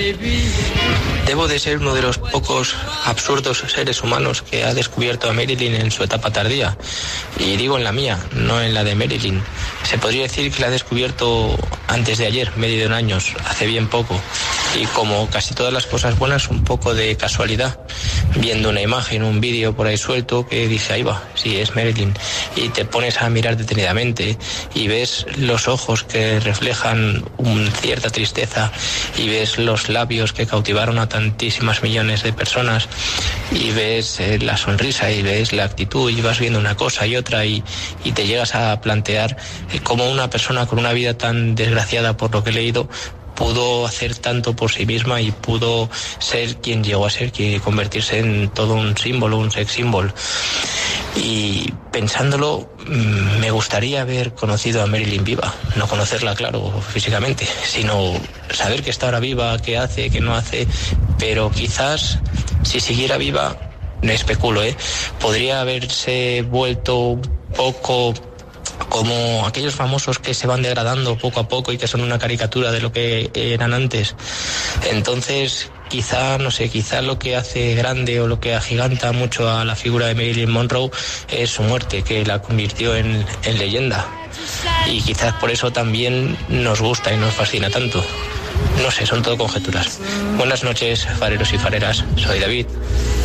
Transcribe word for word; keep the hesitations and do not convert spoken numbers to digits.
Debo de ser uno de los pocos absurdos seres humanos que ha descubierto a Marilyn en su etapa tardía. Y digo en la mía, no en la de Marilyn. Se podría decir que la he descubierto antes de ayer, medio de un año, hace bien poco. Y como casi todas las cosas buenas, un poco de casualidad. Viendo una imagen, un vídeo por ahí suelto, que dije, ahí va, sí, es Marilyn. Y te pones a mirar detenidamente y ves los ojos que reflejan una cierta tristeza y ves los labios que cautivaron a tantísimas millones de personas y ves eh, la sonrisa y ves la actitud y vas viendo una cosa y otra y, y te llegas a plantear eh, cómo una persona con una vida tan desgraciada, por lo que he leído, pudo hacer tanto por sí misma y pudo ser quien llegó a ser, que convertirse en todo un símbolo, un sex symbol. Y pensándolo, me gustaría haber conocido a Marilyn viva, no conocerla, claro, físicamente, sino saber que está ahora viva, qué hace, qué no hace, pero quizás si siguiera viva, me especulo, ¿eh? podría haberse vuelto un poco como aquellos famosos que se van degradando poco a poco y que son una caricatura de lo que eran antes. Entonces, quizá, no sé, quizá lo que hace grande o lo que agiganta mucho a la figura de Marilyn Monroe es su muerte, que la convirtió en, en leyenda. Y quizás por eso también nos gusta y nos fascina tanto. No sé, son todo conjeturas. Buenas noches, fareros y fareras. Soy David.